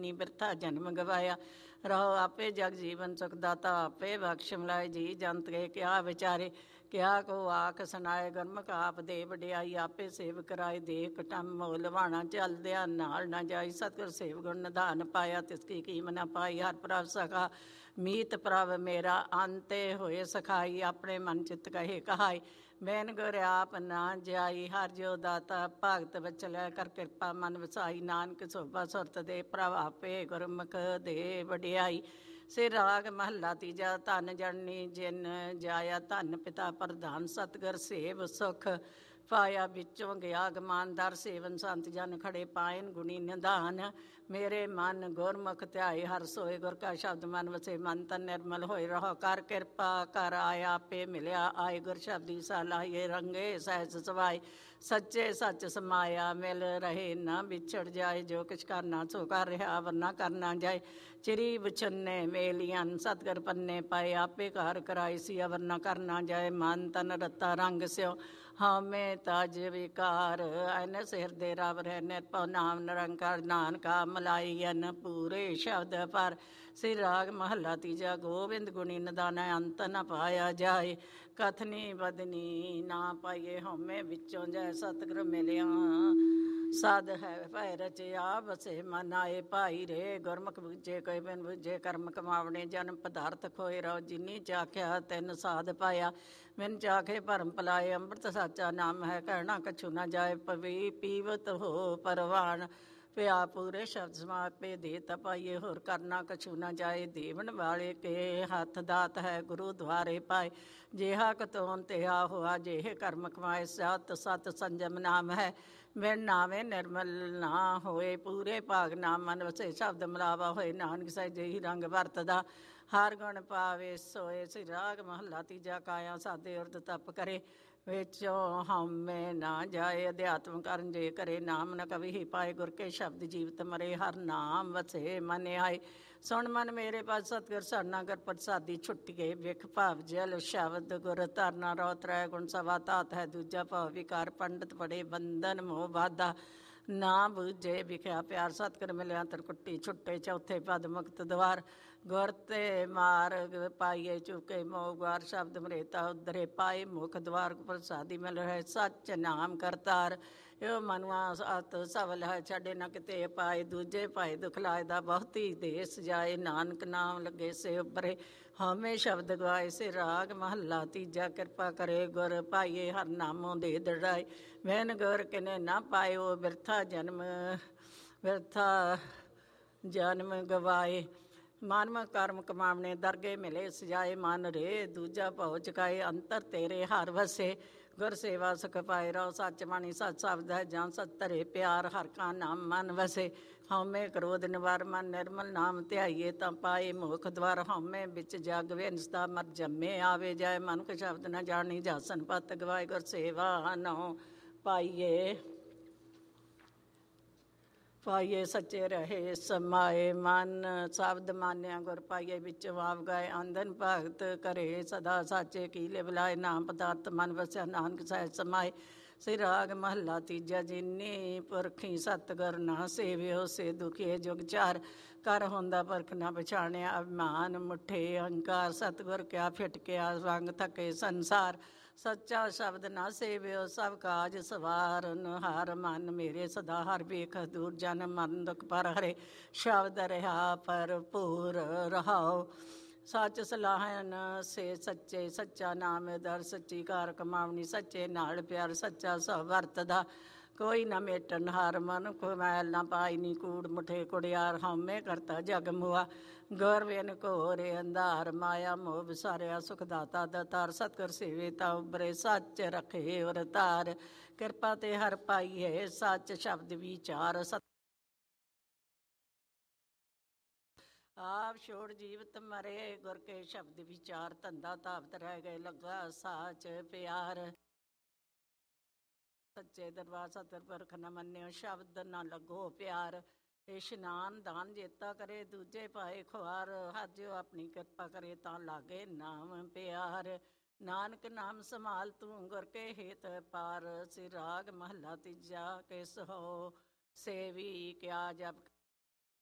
कीनी बिरथा जन्म गवाया। रहो आपे जग जीवन सुख दाता आपे बख्श मिलाए। जी जंत के क्या विचारे क्या को आख सुनाए। गुरमुख आप दे वडियाई आपे सेव कराए। देख टम मोल वाणा चल दिया नाल ना जाई। सतगुर सेव गुण निधान पाया तिसकी कीम न पाई। हर प्रभ सखा मीत प्रभ मेरा अंते होए सखाई। अपने मन चित कहे कहाई बैन गुर आप ना जाई। हर जो दाता भगत बचलै कर कृपा मन वसाई। नानक सोभा सुरत दे प्रभ आपे गुरमुख दे वडियाई। सिर राग महला तीजा धन जननी जिन जाया। धन पिता प्रधान सतगुर सेव सुख पाया। बिचों गया गमान दर सेवन संत जन खड़े पायन गुणी निधान। मेरे मन गुरमुख ध्याए हर सोए। गुर का शब्द मन वसे मन तन निर्मल होए। रहो कर कृपा कर आया आपे मिलिया आए। गुर शब्दी सालाहिए रंगे सहज सवाए। सच्चे सच समाया मिल रहे न बिछड़ जाए। जो कुछ करना सो कर रहा वरना करना जाए। चिरी बुछन्ने मेलियन सतगुर पन्ने पाए। आपे कार कराई सी अवर न करना जाए। मन तन रत्ता रंग स्यो हमें ताज विकार। अन सिर दे रब रह निर्भव नाम निरंकार। नानका मलाई अन पूरे शब्द पर। सिर राग महला तीजा गोविंद गुणी निदान अंत न पाया जाए। कथनी बदनी ना पाइए हमें बिचों जय। सतगुर मिलिया साध है भै रचिया बसे मन आए। भाई रे गुरमुख बुझे कोई बिन बुझे कर्म कमावने। जन्म पदार्थ खोए रहो जिनी चाख्या तिन साध पाया। बिन चाखे भरम पलाए अमृत साचा नाम है। कहना कछु न जाए पवी पीवत हो परवान। पिया पूरे शब्द समापे दे तपाइए होर करना कछु न जाए। देवन वाले के हथ दात है गुरु द्वारे पाए। जेहा कतोन तेहा हुआ जेह कर्म कमाए। सत सत संजम नाम है बिन नावे निर्मल ना होए। पूरे भाग नाम मन वसे शब्द मिलावा होए। नानक सह जही रंग वरतदा हर गुण पावे सोए। सिर राग महला तीजा काया साधे उर्द तप करे। विचों हमे ना जाए अध्यात्म करन जे करे। नाम न कवि ही पाए गुर के शब्द जीवत मरे। हर नाम वसे मन आए। सुन मन मेरे पास सतगुर सरना कर प्रसादी छुट्टिए। विख भाव जल शब्द गुर तरना। रहो त्रै गुण सवा धात है दूजा भाव विकार। पंडित पढ़े बंधन मोह बाधा ना बूझे विख्या प्यार। सतगुर मिलिया तरकुट्टी छुट्टे। चौथे पद मुक्त द्वार गुर ते मार्ग पाइए। चुके मोह ग्वार शब्द मरेता उधरे पाए। मुख द्वार प्रसादी मिल रहे सच नाम करतार। यो मनुआ अत सवल है छड़े न किते पाए। दूजे पाए दुख लायदा बहुती देश जाए। नानक नाम लगे से उबरे हमें शब्द गवाए। से राग महला तीजा कृपा करे गुर पाइए। हर नामों दे दड़ाए मैन गुर किने ना पाए। वो बिरथा जन्म गवाए। मानव कर्म कमावने दरगे मिले सजाए। मन रे दूजा भौ चुकाए अंतर तेरे हर वसे। गुर सेवा सुख पाए रहो सच बाणी सच शब्द है जान सत्तरे प्यार। हर का नाम मन वसे हमें क्रोध निवार। मन निर्मल नाम ध्याइए ता पाए मुख द्वार। हमें बिच जग विनसदा मर जम्मे आवे जाए। मनुख शब्द न जानी जासन पत गवाए। गुर सेवा नौ पाइए पाइए सच्चे रहे समाए। मन शब्द मानिया गुर पाइए बिच आप गाए। आंधन भगत करे सदा साचे कीले बुलाए। नाम पदार्थ मन वस्या नानक सहज समाए। सिर राग महला तीजा जिन्नी पुरखी सतगुर ना सेवियो से दुखिए जुग चार। कर होंदा परख ना पछाणिया अभिमान मुठे अहंकार। सतगुर क्या फिटकिया रंग थके संसार। सच्चा शब्द ना सेवियो सब काज सवारन। हर मन मेरे सदा हर बेख दूर जन मन दुख पर हरे। शब्द रहा भरपूर रहाओ सच सलाहन से सच्चे। सच्चा नाम दर सच्ची कार कमावनी। सच्चे नाल प्यार सच्चा सौ वरतदा कोई न मेटन। हर मन को मैल ना पाई नी कूड़ मुठे कुड़ियार। हमें करता जग मुआ गुर बिन घोरे अंधार। माया मोह विसारिया सुख दाता दतार। सतगुर सेवे ता उबरे सच रखे और तार। कृपा ते हर पाइए सच शब्द विचार। आप छोड़ जीवत मरे गुर के शब्द विचार। धंधा धावत रह गए लगा साच प्यार। सच्चे दरबार सतर परख न मन्यो शब्द न लगो प्यार। इशनान दान जेता करे दूजे पाए खुआर। हर जो अपनी कृपा करे ता लागे नाम प्यार। नानक नाम संभाल तू गुर के हेत पार। सिर राग महला तीजा किस हो सेवी क्या जब